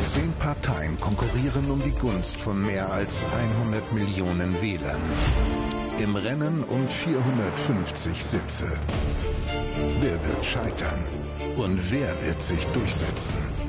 10 Parteien konkurrieren um die Gunst von mehr als 100 Millionen Wählern. Im Rennen um 450 Sitze. Wer wird scheitern? Und wer wird sich durchsetzen?